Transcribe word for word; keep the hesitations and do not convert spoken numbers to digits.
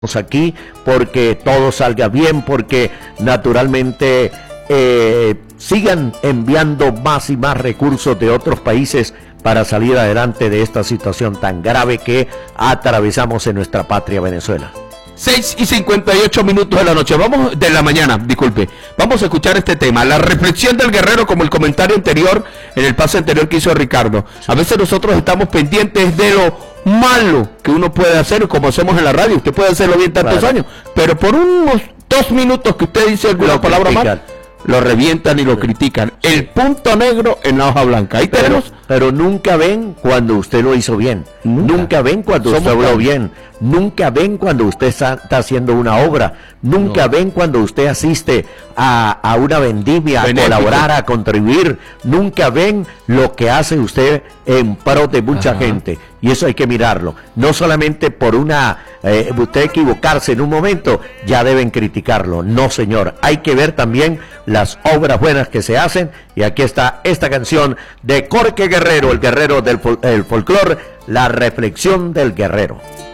aquí porque todo salga bien, porque naturalmente eh, sigan enviando más y más recursos de otros países para salir adelante de esta situación tan grave que atravesamos en nuestra patria Venezuela. seis y cincuenta y ocho minutos de la noche, vamos, de la mañana, disculpe, vamos a escuchar este tema, la reflexión del guerrero, como el comentario anterior, en el pase anterior que hizo Ricardo. A veces nosotros estamos pendientes de lo malo que uno puede hacer, como hacemos en la radio, usted puede hacerlo bien tantos claro. años, pero por unos dos minutos que usted dice alguna lo palabra critican. mal, lo revientan y lo critican. El punto negro en la hoja blanca. Ahí pero, tenemos. Pero nunca ven cuando usted lo hizo bien. Nunca, nunca ven cuando Somos usted habló bien. Nunca ven cuando usted está, está haciendo una obra. Nunca no. ven cuando usted asiste a, a una vendimia, Benéfico. a colaborar, a contribuir. Nunca ven lo que hace usted en pro de mucha Ajá. gente. Y eso hay que mirarlo. No solamente por una, eh, usted equivocarse en un momento, ya deben criticarlo. No, señor. Hay que ver también las obras buenas que se hacen. Y aquí está esta canción de Jorge Guerrero, el guerrero del fol- el folclore, La reflexión del guerrero.